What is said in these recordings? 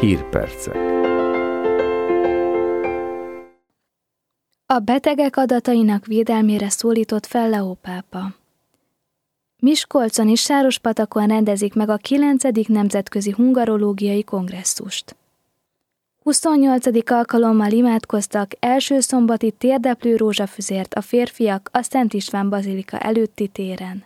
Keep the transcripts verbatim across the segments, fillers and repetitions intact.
Hírpercek. A betegek adatainak védelmére szólított fel Leó pápa. Miskolcon és Sárospatakon rendezik meg a kilencedik Nemzetközi Hungarológiai Kongresszust. huszonnyolcadik alkalommal imádkoztak első szombati térdeplő rózsafüzért a férfiak a Szent István bazilika előtti téren.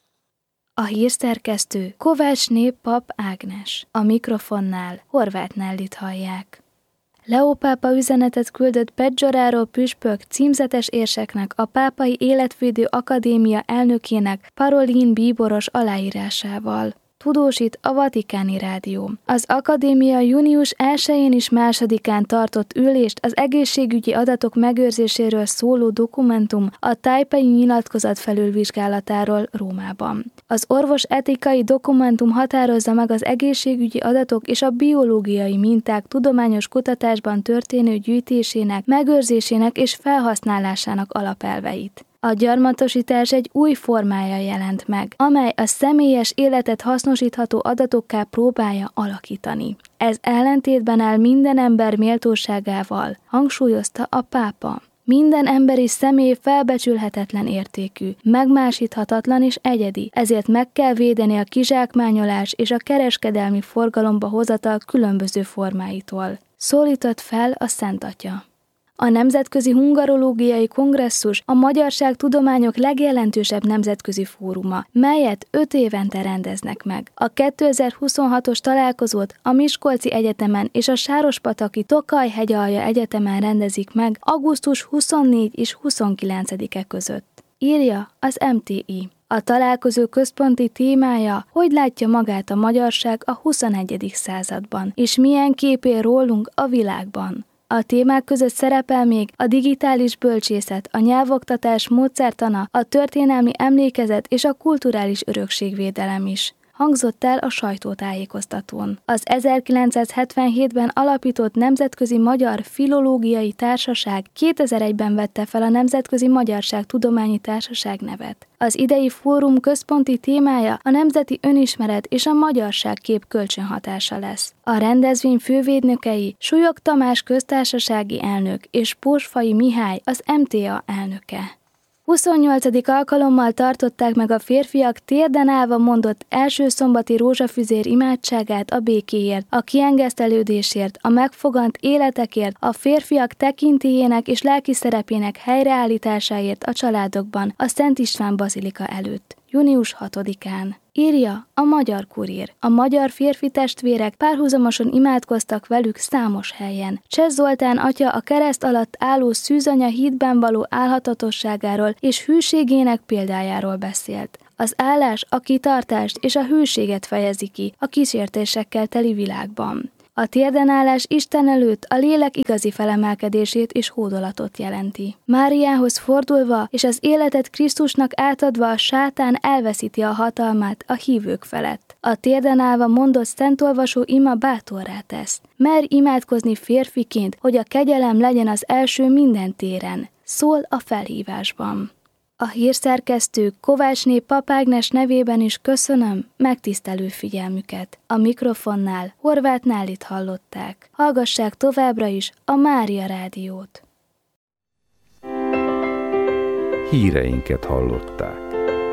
A hírszerkesztő Kovácsné Pap Ágnes, a mikrofonnál Horváth Nellit hallják. Leó pápa üzenetet küldött Pedzsoráról püspök címzetes érseknek a Pápai Életvédő Akadémia elnökének Parolin bíboros aláírásával. Tudósít a Vatikáni Rádió. Az akadémia június elsején és másodikán tartott ülést az egészségügyi adatok megőrzéséről szóló dokumentum a Tajpei nyilatkozat felülvizsgálatáról Rómában. Az orvosetikai dokumentum határozza meg az egészségügyi adatok és a biológiai minták tudományos kutatásban történő gyűjtésének, megőrzésének és felhasználásának alapelveit. A gyarmatosítás egy új formája jelent meg, amely a személyes életet hasznosítható adatokká próbálja alakítani. Ez ellentétben áll minden ember méltóságával, hangsúlyozta a pápa. Minden emberi személy felbecsülhetetlen értékű, megmásíthatatlan és egyedi, ezért meg kell védeni a kizsákmányolás és a kereskedelmi forgalomba hozatal különböző formáitól. Szólított fel a Szent Atya. A Nemzetközi Hungarológiai Kongresszus a magyarság tudományok legjelentősebb nemzetközi fóruma, melyet öt évente rendeznek meg. A kétezer-huszonhatos találkozót a Miskolci Egyetemen és a Sárospataki Tokaj-Hegyalja Egyetemen rendezik meg augusztus huszonnégyedike és huszonkilencedike között. Írja az em té i. A találkozó központi témája, hogy látja magát a magyarság a huszonegyedik században, és milyen kép él rólunk a világban. A témák között szerepel még a digitális bölcsészet, a nyelvoktatás módszertana, a történelmi emlékezet és a kulturális örökségvédelem is, hangzott el a sajtótájékoztatón. Az ezerkilencszázhetvenhétben alapított Nemzetközi Magyar Filológiai Társaság kétezer-egyben vette fel a Nemzetközi Magyarság Tudományi Társaság nevet. Az idei fórum központi témája a nemzeti önismeret és a magyarságkép kölcsönhatása lesz. A rendezvény fővédnökei Súlyog Tamás köztársasági elnök és Pósfai Mihály az em té á elnöke. huszonnyolcadik alkalommal tartották meg a férfiak térden állva mondott első szombati rózsafüzér imádságát a békéért, a kiengesztelődésért, a megfogant életekért, a férfiak tekintélyének és lelki szerepének helyreállításáért a családokban, a Szent István bazilika előtt, június hatodikán. Írja a Magyar Kurír. A magyar férfi testvérek párhuzamosan imádkoztak velük számos helyen. Cseh Zoltán atya a kereszt alatt álló szűzanya hídben való állhatatosságáról és hűségének példájáról beszélt. Az állás a kitartást és a hűséget fejezi ki a kísértésekkel teli világban. A térdenállás Isten előtt a lélek igazi felemelkedését és hódolatot jelenti. Máriához fordulva és az életet Krisztusnak átadva a sátán elveszíti a hatalmát a hívők felett. A térden állva mondott szentolvasó ima bátorrá tesz. Merj imádkozni férfiként, hogy a kegyelem legyen az első minden téren, szól a felhívásban. A hírszerkesztő Kovácsné Pap Ágnes nevében is köszönöm megtisztelő figyelmüket. A mikrofonnál Horváth Nellit hallották. Hallgassák továbbra is a Mária Rádiót. Híreinket hallották.